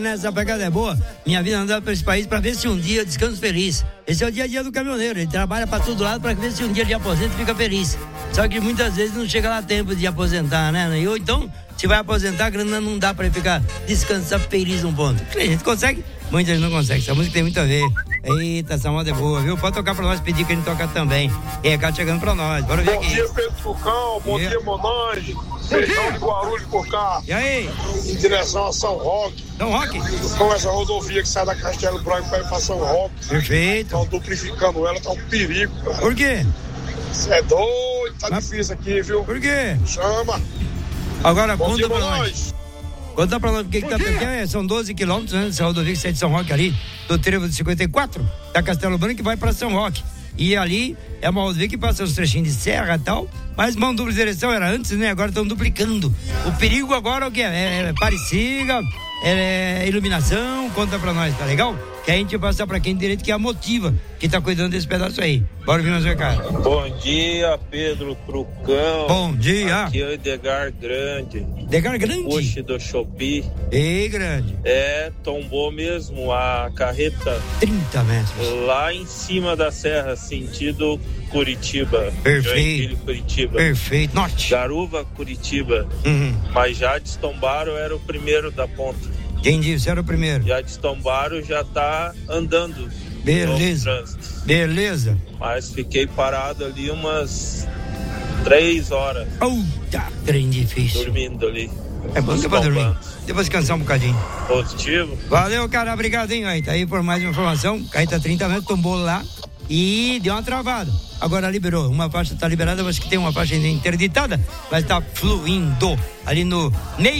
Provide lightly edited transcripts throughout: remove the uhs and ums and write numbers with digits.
Essa pegada é boa. Minha vida andando para esse país para ver se um dia eu descanso feliz. Esse é o dia a dia do caminhoneiro. Ele trabalha para todo lado para ver se um dia ele aposenta e fica feliz. Só que muitas vezes não chega lá tempo de aposentar, né? Ou então, se vai aposentar, a grana não dá para ele ficar descansar feliz num ponto. A gente consegue, muita gente não consegue. Essa música tem muito a ver. Eita, essa moda é boa, viu? Pode tocar pra nós, pedir que a gente toca também. E é cá chegando pra nós. Bora ver aqui. Bom dia, Pedro Tucão. Bom dia, Monange. Feijão de Guarulhos por cá. E aí? Em direção a São Roque. São Roque? Com essa rodovia que sai da Castelo Branco para ir pra São Roque. Perfeito. Estão duplificando ela, tá um perigo, cara. Por quê? Você é doido, tá difícil aqui, viu? Por quê? Chama. Agora, Bom conta dia, pra nós. Conta pra nós, porque que tá pegando, são 12 quilômetros, né, dessa rodovia que sai de São Roque ali, do trevo de 54, da Castelo Branco, que vai pra São Roque. E ali é uma rodovia que passa uns trechinhos de serra e tal, mas mão dupla direção era antes, né? Agora estão duplicando. O perigo agora é o que é parecida, é iluminação, conta pra nós, tá legal? Que a gente passa pra quem direito, que é a Motiva, que tá cuidando desse pedaço aí. Bora vir mais ver, cara. Bom dia, Pedro Trucão. Bom dia. Aqui é o Edgar Grande. Edgar Grande? Puxe do Shopee. Ei, Grande. Tombou mesmo a carreta. 30 metros. Lá em cima da serra, sentido Curitiba. Perfeito. Curitiba. Perfeito. Norte. Garuva, Curitiba. Mas já destombaram, era o primeiro da ponta. Quem disse? Era o primeiro. Já destombaram, já tá andando. Beleza. Beleza. Mas fiquei parado ali umas 3 horas. Puta, trem difícil. Dormindo ali. É bom que pra dormir. Depois descansar um bocadinho. Positivo. Valeu, cara. Obrigado, hein, aí. Tá aí por mais uma informação. Caíta 30 metros, tombou lá e deu uma travada. Agora liberou. Uma faixa tá liberada, mas que tem uma faixa ainda interditada, mas tá fluindo. Ali no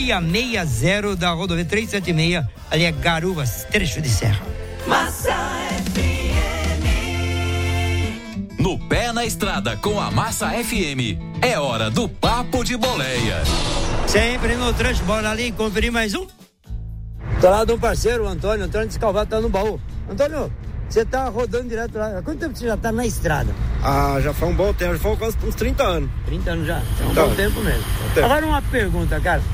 660 da rodovia 376, ali é Garuvas, trecho de serra. Massa FM. No pé na estrada com a Massa FM. É hora do Papo de Boleia. Sempre no trecho, bora ali conferir mais um. Tô lá do parceiro, o Antônio Descalvado tá no baú. Antônio, você tá rodando direto lá. Há quanto tempo você já tá na estrada? Já foi um bom tempo, já foi quase uns 30 anos. 30 anos já? É um bom tempo mesmo. Agora uma pergunta, cara.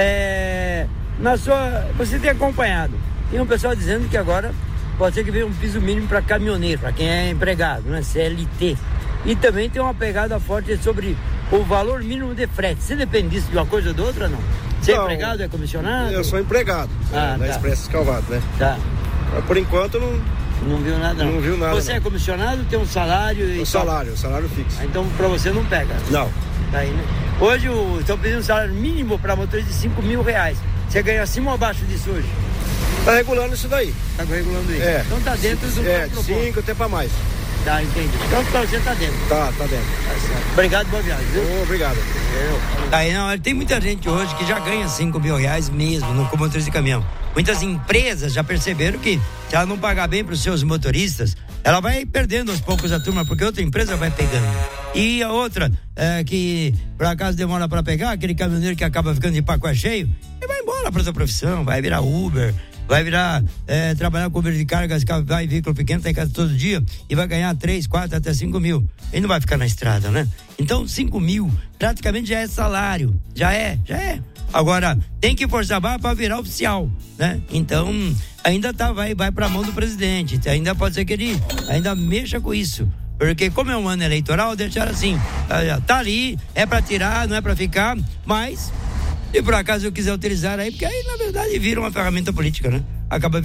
Você tem acompanhado, tem um pessoal dizendo que agora pode ser que venha um piso mínimo para caminhoneiro, para quem é empregado, né? CLT. E também tem uma pegada forte sobre o valor mínimo de frete. Você depende disso de uma coisa ou de outra, não? Você é empregado, é comissionado? Eu sou empregado, na Expresso Escalvado, né? Tá. Mas por enquanto não viu nada, não. Não viu nada. Você é comissionado, tem um salário e... O salário fixo. Então, pra você não pega? Não. Tá aí, né? Hoje, estão pedindo um salário mínimo pra motorista de R$5.000. Você ganha acima ou abaixo disso hoje? Tá regulando isso daí. Tá regulando isso? Então tá dentro do... de 5 até pra mais. Tá, entendi. Então, pra você tá dentro. Tá dentro. Tá certo. Obrigado, boa viagem, viu? Obrigado. Tá aí, não, tem muita gente hoje que já ganha R$5.000 mesmo no motorista de caminhão. Muitas empresas já perceberam que se ela não pagar bem para os seus motoristas, ela vai perdendo aos poucos a turma, porque outra empresa vai pegando. E a outra, que por acaso demora para pegar, aquele caminhoneiro que acaba ficando de pacote cheio, ele vai embora para outra profissão, vai virar Uber, vai virar, trabalhar com Uber de cargas, vai veículo pequeno, tá em casa todo dia, e vai ganhar 3, 4, até 5 mil. Ele não vai ficar na estrada, né? Então, 5 mil praticamente já é salário, já é. Agora, tem que forçar a barra para virar oficial, né? Então, ainda vai pra mão do presidente. Ainda pode ser que ele ainda mexa com isso. Porque como é um ano eleitoral, deixaram assim, tá ali, é pra tirar, não é pra ficar, mas, se por acaso eu quiser utilizar aí, porque aí, na verdade, vira uma ferramenta política, né? Acaba